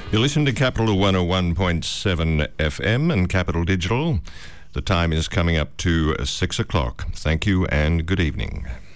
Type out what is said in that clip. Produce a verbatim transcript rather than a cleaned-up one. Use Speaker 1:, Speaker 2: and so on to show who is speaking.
Speaker 1: You listen to Capital one oh one point seven F M and Capital Digital. The time is coming up to six o'clock. Thank you and good evening.